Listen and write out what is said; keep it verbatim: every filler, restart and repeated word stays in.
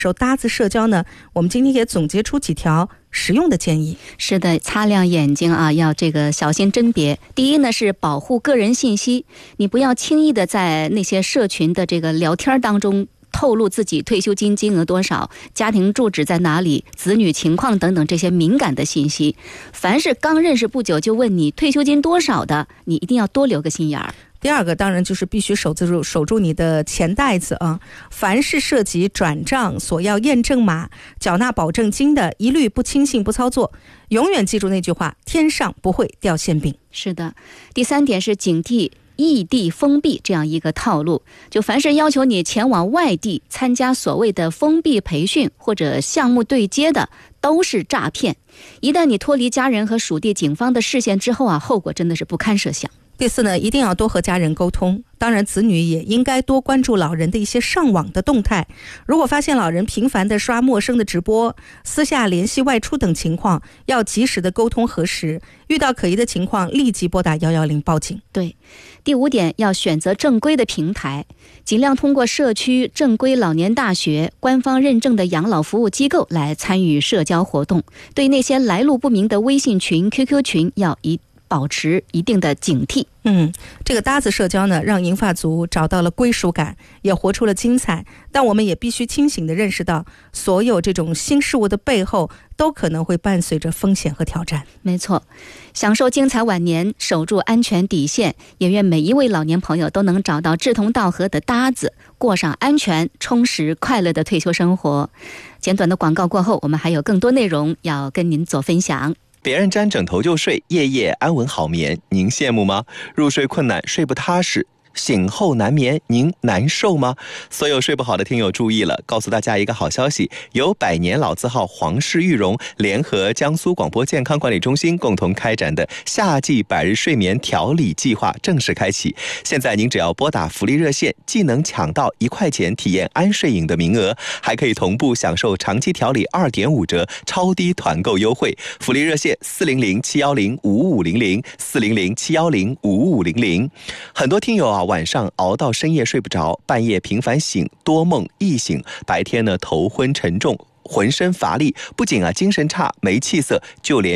手搭子社交呢，我们今天也总结出几条实用的建议。 是的，擦亮眼睛啊，要这个小心甄别。第一呢是保护个人信息，你不要轻易的在那些社群的这个聊天当中透露自己退休金金额多少、家庭住址在哪里、子女情况等等这些敏感的信息。凡是刚认识不久就问你退休金多少的，你一定要多留个心眼儿。 第二个当然就是必须守住守住你的钱袋子啊！凡是涉及转账、索要验证码、缴纳保证金的，一律不轻信不操作。永远记住那句话：天上不会掉馅饼。 是的，第三点是警惕异地封闭这样一个套路，就凡是要求你前往外地参加所谓的封闭培训或者项目对接的，都是诈骗。一旦你脱离家人和属地警方的视线之后啊，后果真的是不堪设想。 第四呢，一定要多和家人沟通，当然子女也应该多关注老人的一些上网的动态。如果发现老人频繁的刷陌生的直播、私下联系外出等情况，要及时的沟通核实，遇到可疑的情况立即拨打一一零报警。 对，第五点要选择正规的平台，尽量通过社区正规老年大学、官方认证的养老服务机构来参与社交活动。对那些来路不明的微信群、Q Q 群要一保持一定的警惕。 嗯，这个搭子社交呢，让银发族找到了归属感，也活出了精彩。但我们也必须清醒地认识到，所有这种新事物的背后，都可能会伴随着风险和挑战。 没错，享受精彩晚年，守住安全底线。也愿每一位老年朋友都能找到志同道合的搭子，过上安全、充实、快乐的退休生活。简短的广告过后，我们还有更多内容要跟您做分享。 别人沾枕头就睡，夜夜安稳好眠，您羡慕吗？入睡困难，睡不踏实，醒后难眠，您难受吗？所有睡不好的听友注意了，告诉大家一个好消息，由百年老字号皇氏玉荣联合江苏广播健康管理中心共同开展的夏季百日睡眠调理计划正式开启。现在您只要拨打福利热线，既能抢到一块钱体验安睡饮的名额，还可以同步享受长期调理二点五折超低团购优惠。福利热线四零零七幺零五五零零四零零七幺零五五零零。很多听友啊，晚上熬到深夜睡不着，半夜频繁醒，多梦易醒，白天呢头昏沉重，浑身乏力，不仅啊精神差没气色，就连